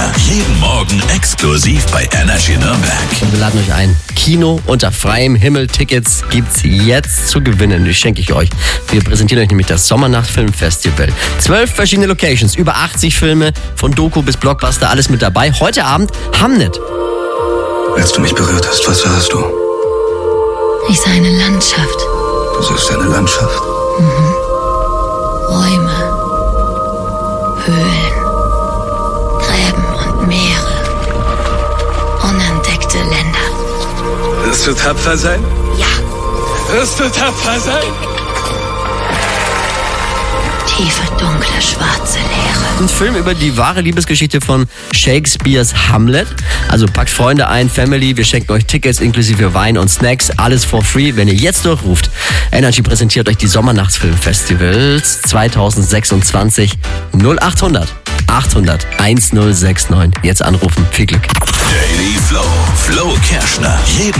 Kerschner. Jeden Morgen exklusiv bei Energy Nürnberg. Und wir laden euch ein. Kino unter freiem Himmel. Tickets gibt's jetzt zu gewinnen. Die schenke ich euch. Wir präsentieren euch nämlich das Sommernacht-Filmfestival. 12 verschiedene Locations, über 80 Filme, von Doku bis Blockbuster, alles mit dabei. Heute Abend Hamnet. Als du mich berührt hast, was sahst du? Ich sah eine Landschaft. Du siehst eine Landschaft? Räume, Höhlen, Gräben und Meere. Unentdeckte Länder. Wirst du tapfer sein? Ja, Wirst du tapfer sein? tiefe, dunkle, schwarze Leere. Ein Film über die wahre Liebesgeschichte von Shakespeares Hamlet. Also packt Freunde ein, Family, wir schenken euch Tickets inklusive Wein und Snacks, alles for free, wenn ihr jetzt durchruft. Energy präsentiert euch die Sommernachtsfilmfestivals 2026 0800 800 1069. Jetzt anrufen, viel Glück. Daily Flow. Flo Kerschner. Jeden